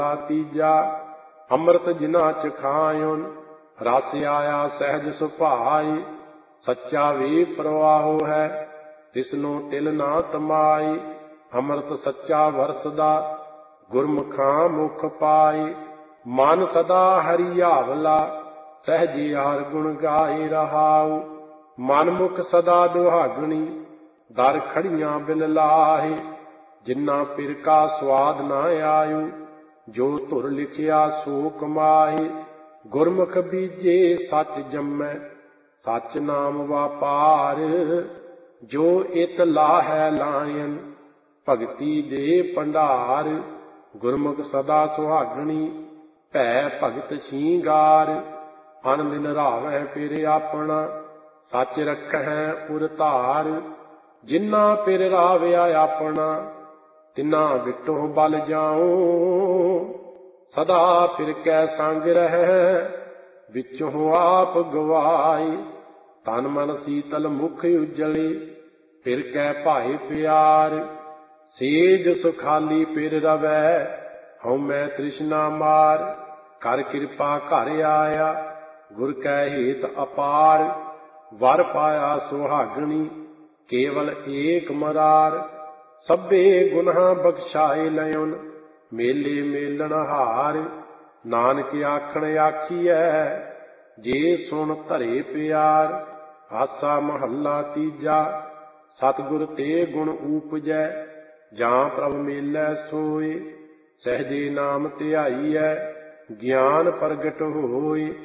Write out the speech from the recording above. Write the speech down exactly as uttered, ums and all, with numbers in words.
तीजा अमृत जिना चखायुन रस आया सहज सुभाई। सच्चा वे प्रवाहो है तिसनो तिल ना तमाई। अमृत सच्चा वरसदा गुरमुखां मुख पाई। मन सदा हरियावला सहजे हर गुण गाए रहाऊ। मन मुख सदा दुहागणी दर खड़ियां बिल लाहे। जिन्ना पिर का स्वाद ना आयु जो धुर लिखिया सो कमाए। गुरमुख बीजे सच जम्मै सच नाम वापार। जो इत लाहै लायन भगती दे भंडार। गुरमुख सदा सुहागणी भै भगत श्रृंगार। अन दिन रावै पिर अपना सच रखै उर धार। जिन्ना पिर रावया अपना तिना विटों बल जाऊं। सदा फिर कै संग रह विचों आप गवाई। तन मन शीतल मुख उजले फिर कै भाई प्यार। सेज सुखाली फिर रवै हऊँ मैं तृष्णा मार। कर कृपा घर आया गुर कै हेत अपार। वर पाया सुहागणी केवल एक मरार। सभे गुनाह बख्शाए लयुन मेले मेलन हार। नानक आखण आखिए जे सुन धरे प्यार। आसा महला तीजा सतगुर ते गुण ऊपजै। जां प्रभ मेलै सोए सहजे नाम धियाईऐ ज्ञान प्रगट होए।